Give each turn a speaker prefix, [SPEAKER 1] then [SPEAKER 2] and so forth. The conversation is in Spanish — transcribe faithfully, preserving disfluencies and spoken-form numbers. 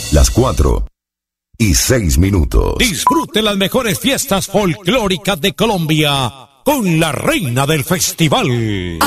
[SPEAKER 1] Las cuatro y seis minutos.
[SPEAKER 2] Disfrute las mejores fiestas folclóricas de Colombia con la reina del festival.